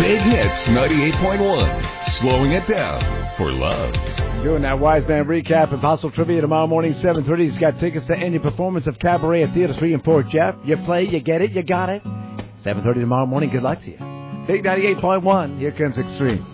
Big Hits 98.1. Slowing it down for love. Doing that Wise Man recap. Impossible Trivia tomorrow morning, 7:30. He's got tickets to any performance of Cabaret at Theater 3 and 4. Jeff, you play, you get it, you got it. 7:30 tomorrow morning. Good luck to you. Big 98.1. Here comes Extreme.